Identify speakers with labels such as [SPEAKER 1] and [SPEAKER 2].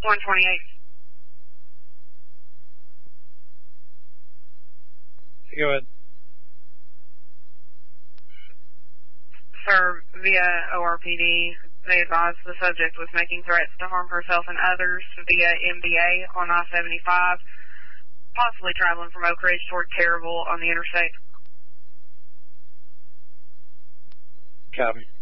[SPEAKER 1] 128.
[SPEAKER 2] Go ahead.
[SPEAKER 1] Sir, via ORPD, they advised the subject was making threats to harm herself and others via MBA on I-75, possibly traveling from Oak Ridge toward Terrible on the interstate.
[SPEAKER 2] Copy.